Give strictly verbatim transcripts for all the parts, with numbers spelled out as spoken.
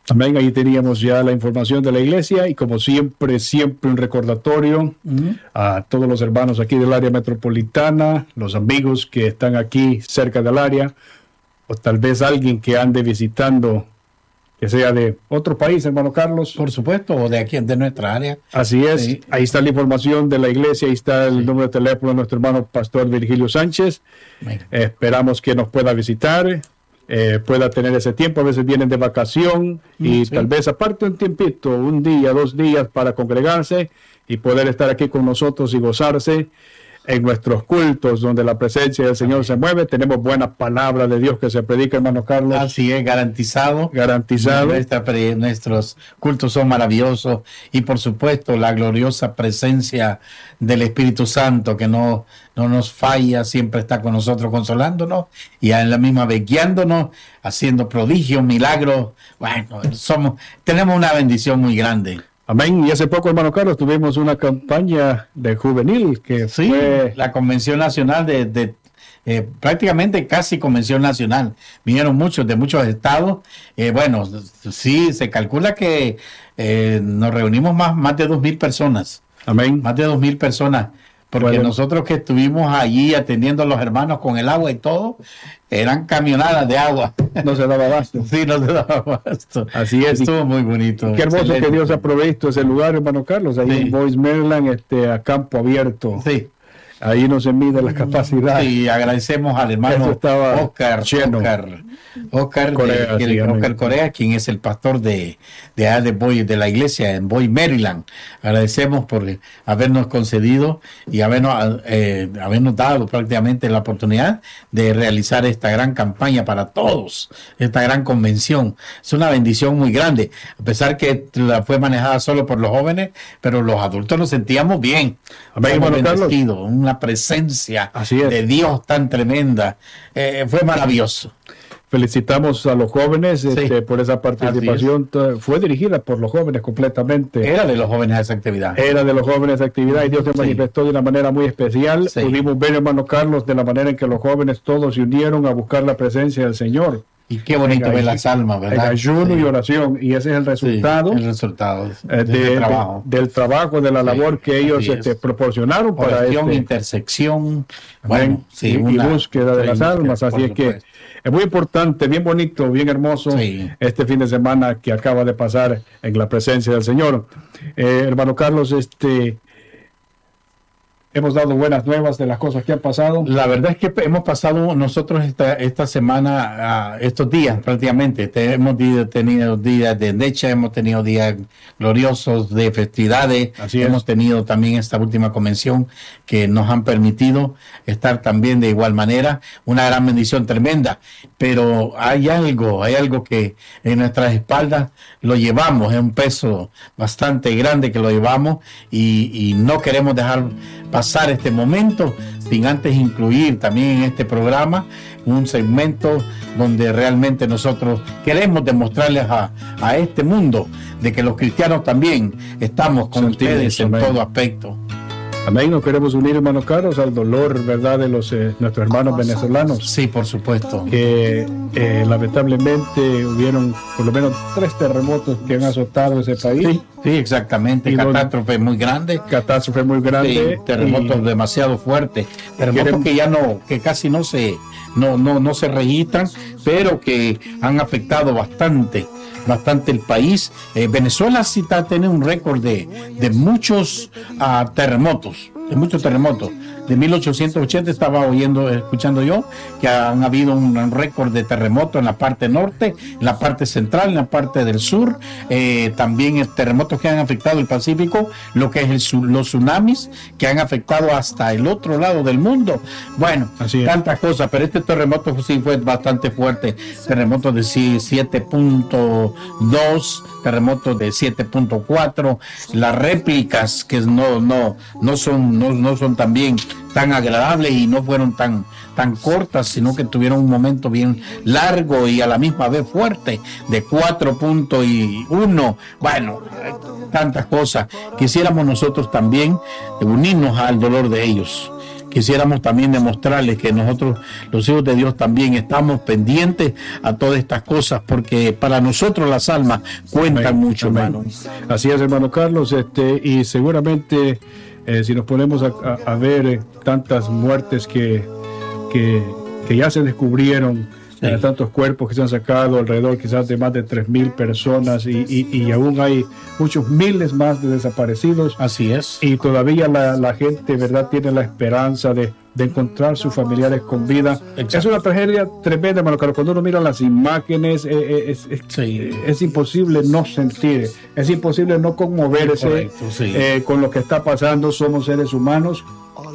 Amén, ahí teníamos ya la información de la iglesia y como siempre, siempre un recordatorio uh-huh. a todos los hermanos aquí del área metropolitana, los amigos que están aquí cerca del área, o tal vez alguien que ande visitando, que sea de otro país, hermano Carlos. Por supuesto, o de aquí, de nuestra área. Así es, sí. Ahí está la información de la iglesia, ahí está el sí. número de teléfono de nuestro hermano Pastor Virgilio Sánchez. Eh, esperamos que nos pueda visitar. Eh, pueda tener ese tiempo, a veces vienen de vacación y sí. tal vez aparte un tiempito, un día, dos días para congregarse y poder estar aquí con nosotros y gozarse en nuestros cultos donde la presencia del Señor se mueve. Tenemos buena palabra de Dios que se predica, hermano Carlos. Así es, garantizado. Garantizado. Nuestra, nuestros cultos son maravillosos y por supuesto la gloriosa presencia del Espíritu Santo que no, no nos falla, siempre está con nosotros consolándonos y en la misma vez guiándonos, haciendo prodigios, milagros. Bueno, somos, tenemos una bendición muy grande. Amén. Y hace poco, hermano Carlos, tuvimos una campaña de juvenil que sí, fue la Convención Nacional de, de eh, prácticamente casi Convención Nacional. Vinieron muchos de muchos estados. Eh, bueno, sí, se calcula que eh, nos reunimos más, más de dos mil personas. Amén. Más de dos mil personas. Porque bueno, nosotros que estuvimos allí atendiendo a los hermanos con el agua y todo, eran camionadas de agua. No se daba abasto. Sí, no se daba abasto. Así es. Estuvo muy bonito. Qué hermoso excelente. Que Dios ha provisto ese lugar, hermano Carlos, ahí sí. en Boys, Maryland, este, a campo abierto. Sí. Ahí no se mide la capacidad. Sí, agradecemos al hermano Oscar, Oscar, Oscar Corea, de, sí, Oscar Corea, quien es el pastor de, de, de, Boy, de la iglesia en Boy, Maryland. Agradecemos por habernos concedido y habernos, eh, habernos dado prácticamente la oportunidad de realizar esta gran campaña para todos, esta gran convención. Es una bendición muy grande, a pesar que la fue manejada solo por los jóvenes, pero los adultos nos sentíamos bien. Amén, hermano Carlos. Una presencia de Dios tan tremenda, eh, fue maravilloso. Felicitamos a los jóvenes sí. este, por esa participación. Fue dirigida por los jóvenes completamente. Era de los jóvenes esa actividad. Era de los jóvenes esa actividad y Dios se sí. manifestó de una manera muy especial. Sí. Pudimos ver, hermano Carlos, de la manera en que los jóvenes todos se unieron a buscar la presencia del Señor. Y qué bonito ver las almas, ¿verdad? En ayuno sí. y oración. Y ese es el resultado, sí, el resultado de, de, trabajo. De, del trabajo, de la labor sí, que ellos este, proporcionaron Oración, para este, intersección, bueno, sí, y, una, y búsqueda de las búsqueda, almas. Así es que es muy importante, bien bonito, bien hermoso sí. este fin de semana que acaba de pasar en la presencia del Señor. Eh, hermano Carlos, este... hemos dado buenas nuevas de las cosas que han pasado. La verdad es que hemos pasado nosotros esta, esta semana, uh, estos días prácticamente, Te, hemos tenido días de necha, hemos tenido días gloriosos de festividades, Así hemos es. tenido también esta última convención que nos han permitido estar también de igual manera, una gran bendición tremenda, pero hay algo, hay algo que en nuestras espaldas lo llevamos, es un peso bastante grande que lo llevamos y, y no queremos dejar pasar este momento sin antes incluir también en este programa un segmento donde realmente nosotros queremos demostrarles a, a este mundo de que los cristianos también estamos con Sentimos, ustedes en amén. Todo aspecto. Amén, nos queremos unir, hermanos Carlos, al dolor, ¿verdad?, de los eh, nuestros hermanos venezolanos. Sí, por supuesto. Que eh, lamentablemente hubieron por lo menos tres terremotos que han azotado ese país. Sí, sí, exactamente. Y catástrofe muy grande. Catástrofe muy grande. Sí, terremotos y, demasiado fuertes. Terremotos queremos, que ya no, que casi no se, no, no, no se registran, pero que han afectado bastante. bastante el país. Eh, Venezuela sí está teniendo un récord de, de muchos uh, terremotos, de muchos terremotos. De mil ochocientos ochenta estaba oyendo, escuchando yo, que han habido un, un récord de terremotos en la parte norte, en la parte central, en la parte del sur, eh, también terremotos que han afectado el Pacífico, lo que es el, los tsunamis que han afectado hasta el otro lado del mundo. Bueno, tantas cosas, pero este terremoto sí fue bastante fuerte, terremoto de siete punto dos, terremotos de siete punto cuatro, las réplicas que no, no, no son, no, no son también tan agradables y no fueron tan, tan cortas, sino que tuvieron un momento bien largo y a la misma vez fuerte, de cuatro punto uno. Bueno, tantas cosas. Quisiéramos nosotros también unirnos al dolor de ellos. quisiéramos también demostrarles que nosotros, los hijos de Dios, también estamos pendientes a todas estas cosas, porque para nosotros las almas cuentan amén, mucho, amén. Hermano. Así es, hermano Carlos, este, y seguramente eh, si nos ponemos a, a, a ver eh, tantas muertes que, que, que ya se descubrieron, sí. eh, tantos cuerpos que se han sacado, alrededor quizás de más de tres mil personas, y, y, y aún hay muchos miles más de desaparecidos. Así es. Y todavía la, la gente, ¿verdad?, tiene la esperanza de, de encontrar sus familiares con vida. Exacto. Es una tragedia tremenda, hermano Carlos. Cuando uno mira las imágenes, eh, es, es, sí. es imposible no sentir, es imposible no conmoverse sí. eh, con lo que está pasando. Somos seres humanos.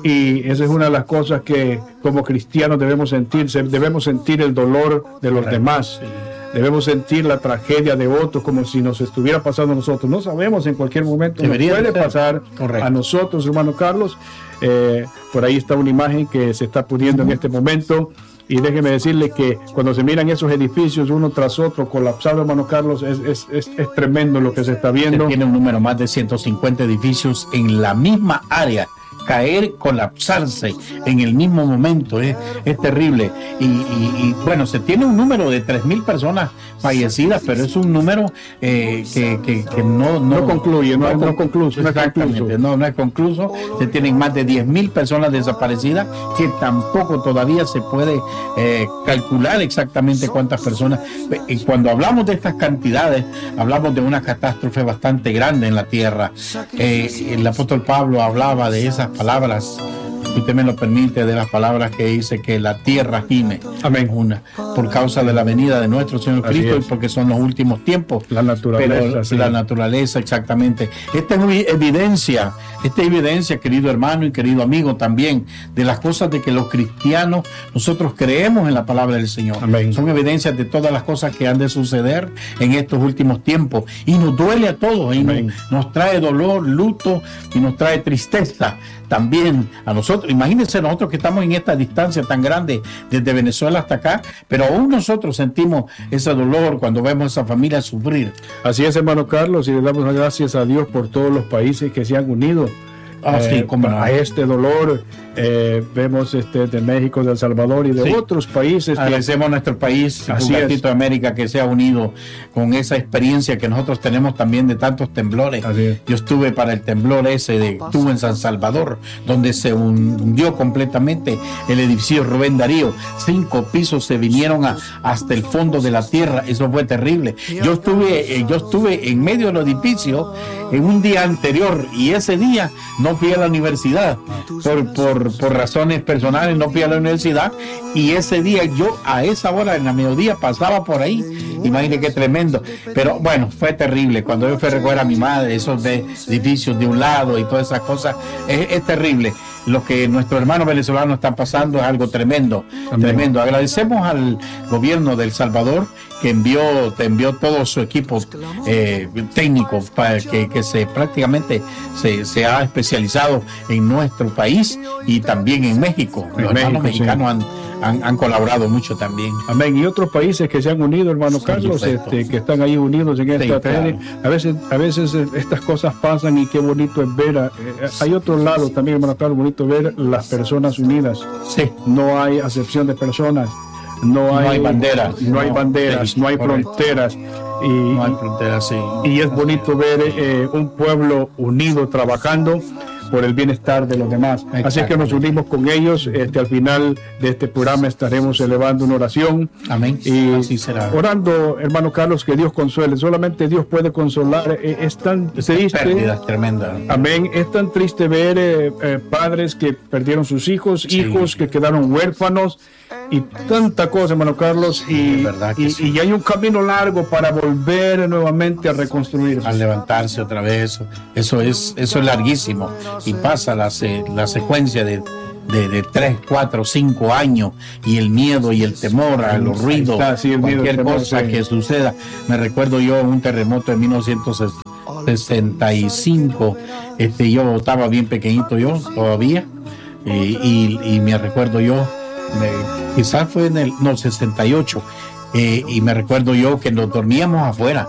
Y esa es una de las cosas que como cristianos debemos sentir. Debemos sentir el dolor de los Correcto, demás. Sí. Debemos sentir la tragedia de otros como si nos estuviera pasando a nosotros. No sabemos, en cualquier momento nos puede pasar Correcto. A nosotros, hermano Carlos. Eh, por ahí está una imagen que se está pudiendo uh-huh. en este momento. Y déjeme decirle que cuando se miran esos edificios uno tras otro colapsados, hermano Carlos, es, es, es, es tremendo lo que se está viendo. Se tiene un número más de ciento cincuenta edificios en la misma área. Caer, colapsarse en el mismo momento, es, es terrible. Y, y, y bueno, se tiene un número de tres mil personas fallecidas, pero es un número eh, que, que, que no, no, no concluye, no, no, no concluso. No, exactamente, no, no es concluso. Se tienen más de diez mil personas desaparecidas, que tampoco todavía se puede eh, calcular exactamente cuántas personas. Y cuando hablamos de estas cantidades, hablamos de una catástrofe bastante grande en la tierra. Eh, el apóstol Pablo hablaba de esas palabras, si usted me lo permite, de las palabras que dice que la tierra gime. Amén. Una, por causa de la venida de nuestro Señor así Cristo es. Y porque son los últimos tiempos. La naturaleza. Pero, la naturaleza, exactamente. Esta es evidencia, esta es evidencia, querido hermano y querido amigo, también de las cosas de que los cristianos, nosotros creemos en la palabra del Señor. Amén. Son evidencias de todas las cosas que han de suceder en estos últimos tiempos. Y nos duele a todos, y nos, nos trae dolor, luto, y nos trae tristeza también a nosotros. Imagínense nosotros que estamos en esta distancia tan grande desde Venezuela hasta acá, pero aún nosotros sentimos ese dolor cuando vemos a esa familia sufrir. Así es, hermano Carlos, y le damos las gracias a Dios por todos los países que se han unido ah, eh, sí, como a este dolor. Eh, vemos este de México, de El Salvador y de sí. otros países. Agradecemos a nuestro país, un gatito de América, que se ha unido con esa experiencia que nosotros tenemos también de tantos temblores. Yo estuve para el temblor ese, de, estuve en San Salvador, donde se hundió completamente el edificio Rubén Darío. Cinco pisos se vinieron a, hasta el fondo de la tierra. Eso fue terrible. Yo estuve, eh, yo estuve en medio del edificio en un día anterior, y ese día no fui a la universidad por, por por razones personales, no fui a la universidad, y ese día yo a esa hora en la mediodía pasaba por ahí. Imagínate qué tremendo, pero bueno, fue terrible. Cuando yo fui a recoger a mi madre, esos de edificios de un lado y todas esas cosas, es, es terrible. Lo que nuestros hermanos venezolanos están pasando es algo tremendo. Amén. Tremendo. Agradecemos al gobierno de El Salvador, que envió, te envió todo su equipo eh, técnico para que, que se prácticamente se, se ha especializado en nuestro país y también en México. En Los México, hermanos mexicanos sí. han, han, han colaborado mucho también. Amén. Y otros países que se han unido, hermano Carlos, este, que están ahí unidos en esta tragedia. Claro. A veces, a veces estas cosas pasan, y qué bonito es ver. A, eh, hay otro lado también, hermano Carlos, bonito ver las personas unidas. Sí. No hay acepción de personas. No hay, no hay banderas, no, no hay banderas, sí, no hay correcto. fronteras. Y, no hay fronteras, sí. Y es bonito ver eh, un pueblo unido trabajando por el bienestar de los demás. Así que nos unimos con ellos. Este, al final de este programa estaremos elevando una oración. Amén. Y así será. Orando, hermano Carlos, que Dios consuele. Solamente Dios puede consolar. Eh, es tan Esta triste. Pérdida tremenda. Amén. Es tan triste ver eh, eh, padres que perdieron sus hijos, sí. hijos que quedaron huérfanos, y tanta cosa, hermano Carlos, y, y, sí. y hay un camino largo para volver nuevamente a reconstruirse, a levantarse otra vez. Eso es, eso es larguísimo, y pasa la, la secuencia de De, de tres, cuatro, cinco años, y el miedo y el temor a los ruidos, está, sí, cualquier temor, cosa sí. que suceda. Me recuerdo yo un terremoto de mil novecientos sesenta y cinco, este, yo estaba bien pequeñito yo todavía, y, y, y me recuerdo yo, me, quizás fue en el no, sesenta y ocho, eh, y me recuerdo yo que nos dormíamos afuera.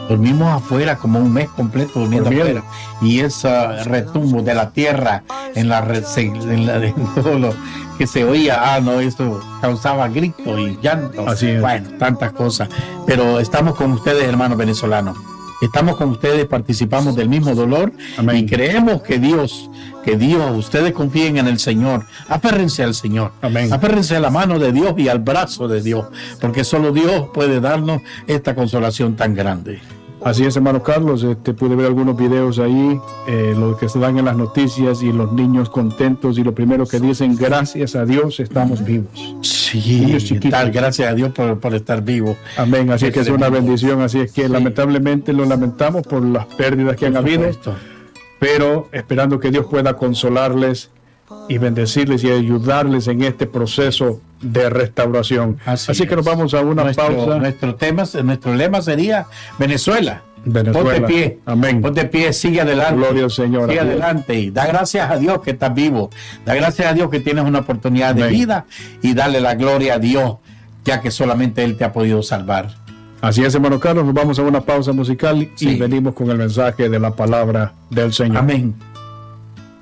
Dormimos afuera como un mes completo durmiendo afuera. Y ese retumbo de la tierra en la, en, la, en todo lo que se oía, ah, no, eso causaba gritos y llantos. Así es. Bueno, tantas cosas. Pero estamos con ustedes, hermanos venezolanos. Estamos con ustedes, participamos del mismo dolor. Amén. Y creemos que Dios, que Dios, ustedes confíen en el Señor, aférrense al Señor, amén. Aférrense a la mano de Dios y al brazo de Dios, porque solo Dios puede darnos esta consolación tan grande. Así es, hermano Carlos, este, pude ver algunos videos ahí, eh, lo que se dan en las noticias y los niños contentos y lo primero que dicen, gracias a Dios estamos vivos. Sí, tal, gracias a Dios por, por estar vivos. Amén, así es que es una bendición, así es que sí. Lamentablemente lo lamentamos por las pérdidas que han habido, pero esperando que Dios pueda consolarles y bendecirles y ayudarles en este proceso de restauración. Así, Así que nos vamos a una nuestro, pausa. Nuestro, tema, nuestro lema sería Venezuela. Venezuela. Ponte pie. Amén. Ponte pie, sigue adelante. Gloria al Señor. Sigue adelante y da gracias a Dios que estás vivo. Da gracias a Dios que tienes una oportunidad Amén. De vida y dale la gloria a Dios, ya que solamente Él te ha podido salvar. Así es, hermano Carlos. Nos vamos a una pausa musical sí. y venimos con el mensaje de la palabra del Señor. Amén.